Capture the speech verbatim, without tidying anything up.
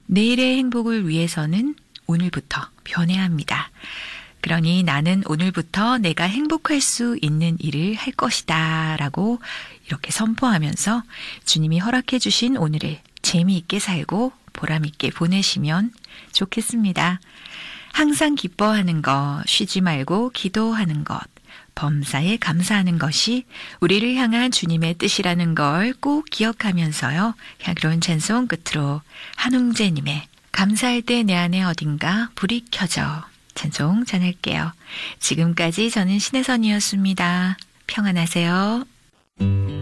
내일의 행복을 위해서는 오늘부터 변해야 합니다. 그러니 나는 오늘부터 내가 행복할 수 있는 일을 할 것이다 라고 이렇게 선포하면서 주님이 허락해 주신 오늘을 재미있게 살고 보람있게 보내시면 좋겠습니다. 항상 기뻐하는 것, 쉬지 말고 기도하는 것, 범사에 감사하는 것이 우리를 향한 주님의 뜻이라는 걸 꼭 기억하면서요. 향기로운 찬송 끝으로 한웅재님의 감사할 때 내 안에 어딘가 불이 켜져 찬송 전할게요. 지금까지 저는 신혜선이었습니다. 평안하세요.